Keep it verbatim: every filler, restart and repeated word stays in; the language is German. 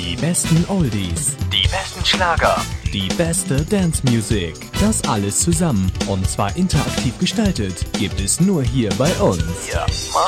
Die besten Oldies, Die besten Schlager. die beste Dance Music. Das alles zusammen und zwar interaktiv gestaltet gibt es nur hier bei uns. Ja,